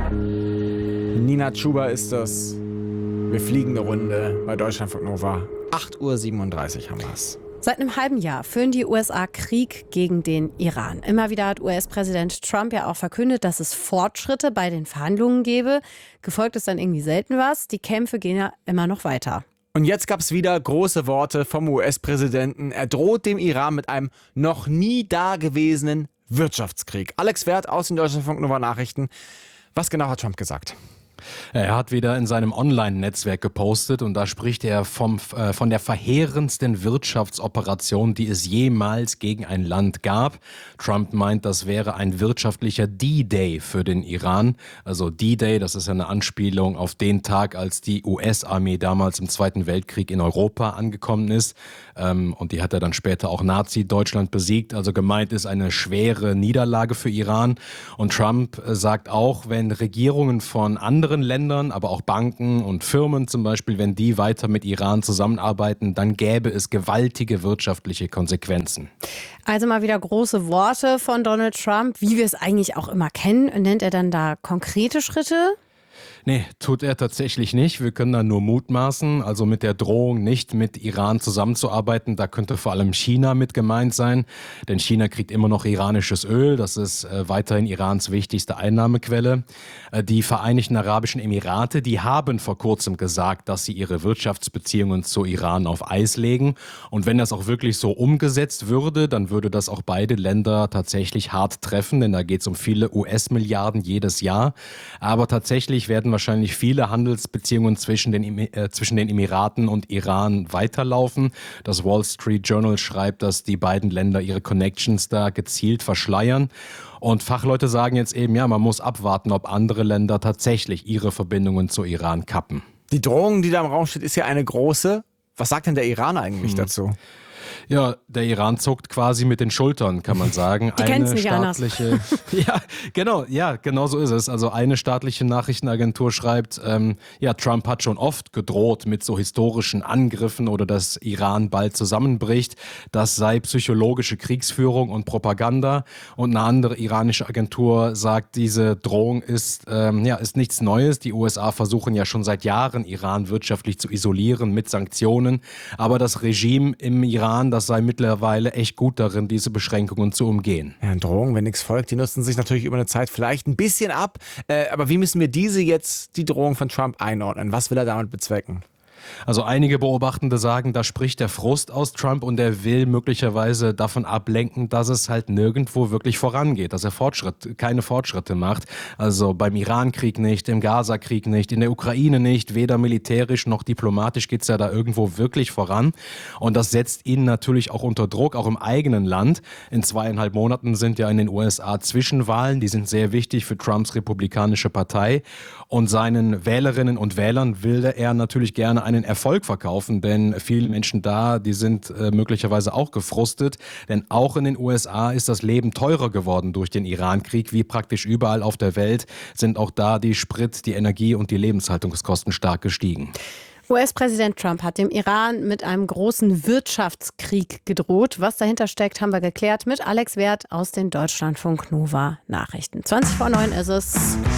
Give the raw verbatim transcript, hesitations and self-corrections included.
Nina Chuba ist das. Wir fliegen eine Runde bei Deutschlandfunk Nova. acht Uhr siebenunddreißig haben wir's. Seit einem halben Jahr führen die U S A Krieg gegen den Iran. Immer wieder hat U S-Präsident Trump ja auch verkündet, dass es Fortschritte bei den Verhandlungen gebe. Gefolgt ist dann irgendwie selten was. Die Kämpfe gehen ja immer noch weiter. Und jetzt gab es wieder große Worte vom U S-Präsidenten. Er droht dem Iran mit einem noch nie dagewesenen Wirtschaftskrieg. Alex Werth aus den Deutschlandfunk Nova Nachrichten. Was genau hat Trump gesagt? Er hat wieder in seinem Online-Netzwerk gepostet und da spricht er vom, äh, von der verheerendsten Wirtschaftsoperation, die es jemals gegen ein Land gab. Trump meint, das wäre ein wirtschaftlicher D-Day für den Iran. Also D-Day, das ist eine Anspielung auf den Tag, als die U S-Armee damals im Zweiten Weltkrieg in Europa angekommen ist. Ähm, und die hat er dann später auch Nazi-Deutschland besiegt. Also gemeint ist eine schwere Niederlage für Iran. Und Trump äh, sagt auch, wenn Regierungen von anderen Ländern, aber auch Banken und Firmen zum Beispiel, wenn die weiter mit Iran zusammenarbeiten, dann gäbe es gewaltige wirtschaftliche Konsequenzen. Also mal wieder große Worte von Donald Trump, wie wir es eigentlich auch immer kennen. Nennt er dann da konkrete Schritte? Nee, tut er tatsächlich nicht. Wir können da nur mutmaßen. Also mit der Drohung, nicht mit Iran zusammenzuarbeiten, da könnte vor allem China mit gemeint sein. Denn China kriegt immer noch iranisches Öl. Das ist äh, weiterhin Irans wichtigste Einnahmequelle. Äh, die Vereinigten Arabischen Emirate, die haben vor kurzem gesagt, dass sie ihre Wirtschaftsbeziehungen zu Iran auf Eis legen. Und wenn das auch wirklich so umgesetzt würde, dann würde das auch beide Länder tatsächlich hart treffen. Denn da geht es um viele U S-Milliarden jedes Jahr. Aber tatsächlich werden wahrscheinlich viele Handelsbeziehungen zwischen den, äh, zwischen den Emiraten und Iran weiterlaufen. Das Wall Street Journal schreibt, dass die beiden Länder ihre Connections da gezielt verschleiern. Und Fachleute sagen jetzt eben, ja, man muss abwarten, ob andere Länder tatsächlich ihre Verbindungen zu Iran kappen. Die Drohung, die da im Raum steht, ist ja eine große. Was sagt denn der Iran eigentlich hm. dazu? Ja, der Iran zuckt quasi mit den Schultern, kann man sagen. Die eine nicht staatliche, ja, genau, ja, genau so ist es. Also eine staatliche Nachrichtenagentur schreibt, ähm, ja, Trump hat schon oft gedroht mit so historischen Angriffen oder dass Iran bald zusammenbricht. Das sei psychologische Kriegsführung und Propaganda. Und eine andere iranische Agentur sagt, diese Drohung ist, ähm, ja, ist nichts Neues. Die U S A versuchen ja schon seit Jahren, Iran wirtschaftlich zu isolieren mit Sanktionen. Aber das Regime im Iran, das sei mittlerweile echt gut darin, diese Beschränkungen zu umgehen. Ja, Drohungen, wenn nichts folgt, die nutzen sich natürlich über eine Zeit vielleicht ein bisschen ab. Äh, aber wie müssen wir diese jetzt, die Drohung von Trump, einordnen? Was will er damit bezwecken? Also einige Beobachtende sagen, da spricht der Frust aus Trump und er will möglicherweise davon ablenken, dass es halt nirgendwo wirklich vorangeht, dass er Fortschritt, keine Fortschritte macht. Also beim Irankrieg nicht, im Gazakrieg nicht, in der Ukraine nicht, weder militärisch noch diplomatisch geht es ja da irgendwo wirklich voran. Und das setzt ihn natürlich auch unter Druck, auch im eigenen Land. In zweieinhalb Monaten sind ja in den U S A Zwischenwahlen, die sind sehr wichtig für Trumps Republikanische Partei. Und seinen Wählerinnen und Wählern will er natürlich gerne einen Erfolg verkaufen, denn viele Menschen da, die sind äh, möglicherweise auch gefrustet, denn auch in den U S A ist das Leben teurer geworden durch den Irankrieg, wie praktisch überall auf der Welt sind auch da die Sprit-, die Energie- und die Lebenshaltungskosten stark gestiegen. U S-Präsident Trump hat dem Iran mit einem großen Wirtschaftskrieg gedroht. Was dahinter steckt, haben wir geklärt mit Alex Werth aus den Deutschlandfunk Nova Nachrichten. zwanzig vor neun ist es.